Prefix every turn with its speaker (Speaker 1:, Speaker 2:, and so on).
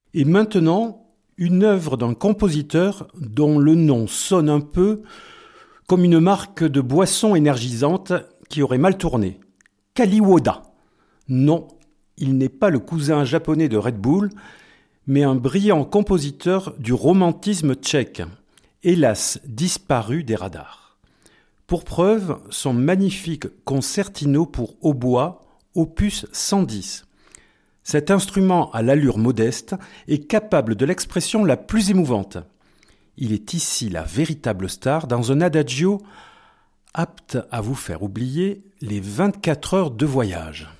Speaker 1: Et maintenant, une œuvre d'un compositeur dont le nom sonne un peu comme une marque de boisson énergisante qui aurait mal tourné. Kaliwoda. Non, il n'est pas le cousin japonais de Red Bull, mais un brillant compositeur du romantisme tchèque, hélas disparu des radars. Pour preuve, son magnifique concertino pour hautbois, opus 110. Cet instrument à l'allure modeste est capable de l'expression la plus émouvante. Il est ici la véritable star dans un adagio apte à vous faire oublier les 24 heures de voyage.